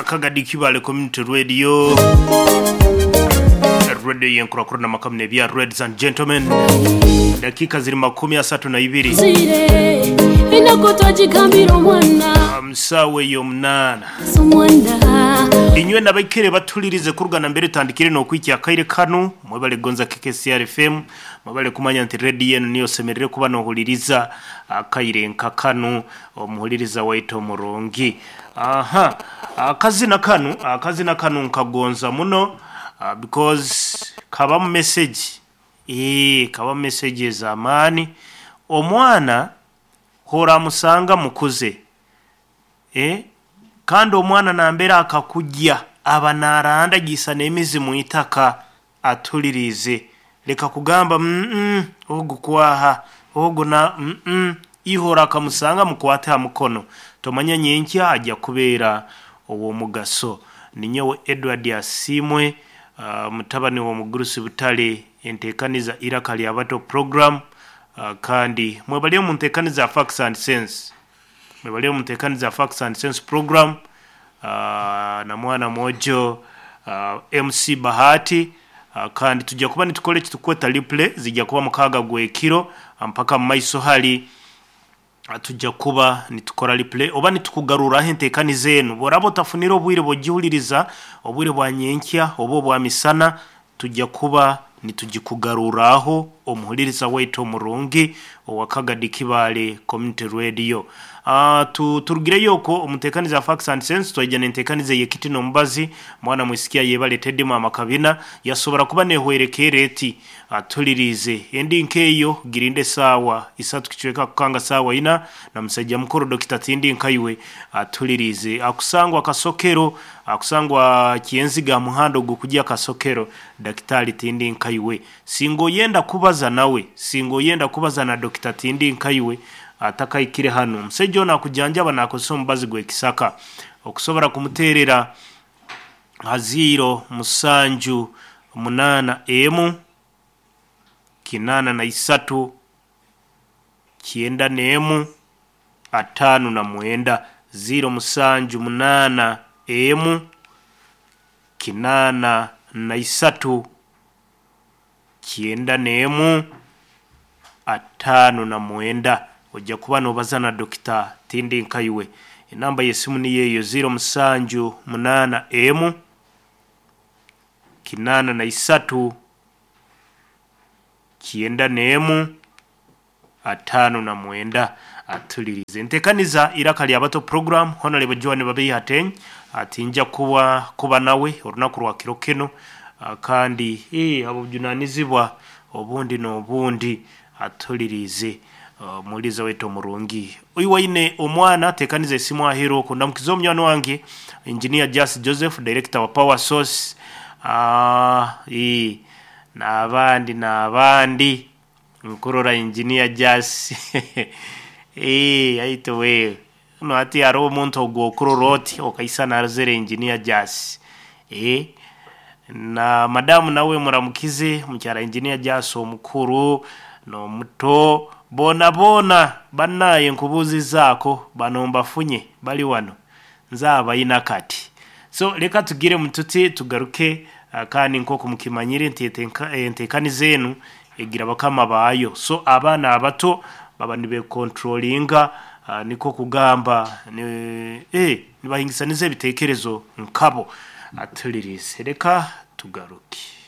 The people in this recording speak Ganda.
Akagadi Kibale Community Radio yenkura kuruna makamne bya ladies and gentlemen. Dakika ziri 32 inakotwajikambira omwana msawe yomnana inywe nabakire batulirize kurugana mbere tandikire no kwiki akaire kanu mwebale gonza KKCR FM mwebale kumanya nti radio niyo semerere kuba no huliriza akaire nkakanu omuhuliriza waito murongi akazina kanu nkagonza muno because kaba message kaba messages amani omwana hora musanga mukuze kandi omwana nambera akakujja abanaranda gisa nemizi mu itaka atulirize leka kugamba ogukwaha oguna ihora kamusanga mukwata mukono tomanya nyenkya ajja kubera owo mugaso ninyewe Edward Asimwe mutabani wa mugurusi butale entekaniza irakali abato program kandi mwebali mu ntekaniza Facts and Sense program na mwana mojo MC Bahati kandi tujja kuba nitukole kitukweta replay zijja kuba mukaga gwekiro mpaka maiso hali tujja kuba nitukora replay oba nitukugarura entekaniza enu borabo tafunira obwire bojihuliriza obwire bwanyenkya obo bwa misana tujja kuba nitujikugaruraho omuhuliriza waito murungi owakagadi Kibale Community Radio turugire yoko umutekaniza Facts and Sense twajana entekaniza yekitino mbazi mwana mwisikia yebale tedima makabina yasobora kuba nehwerekere eti atulirize endi nkeyo girinde sawa isatu kichweka kukanga sawa ina na msajja mkuru Dr. Tindi Nkaiwe atulirize akusangwa kasokero akusangwa kienziga muhando gukujia kasokero Daktari Tindi Nkaiwe singo yenda kubaza na Dr. Tindi Nkaiwe atakayikire hano msejo na kujanja bana kusombazi gwe kisaka okusobora kumuterera aziro musanju munana emu kinana na isatu kienda nemu atanu na muenda ziro musanju munana emu kinana na isatu kienda nemu atanu na muenda ojja kuba nobazana Dr. Tindi Nkaiwe enamba yesimu ni yeyo 0 musanju munana emu kinana na isatu kienda nemu atanu na muenda atulirize ntekaniza irakali abato program honorable Joan Babeyi Hateny atinja kuba nawe orunaku rwa kirokeno kandi abo junanizibwa obundi n'obundi atulirize muliza weto murungi oyiwaine omwana tekaniza esimu ahero kundamukizo mnyano wange engineer Joseph director wa Power Source na abandi nkurora engineer Jas aito we no ati aro muntu ogwo kuroroti okaisana arzere engineer Jas na madamu nawe muramukize mukyara engineer Jas omukuru no muto bona banaye nkubuzi zako banomba funye bali wano nzaba inakati so leka tugire mututi tugaruke kandi nkoko mukimanyire entekani zenu egira bakama bayo so abana abato baba nibe controllinga niko kugamba nibahingisanize bitekerezo nkabo atulirize leka tugaruke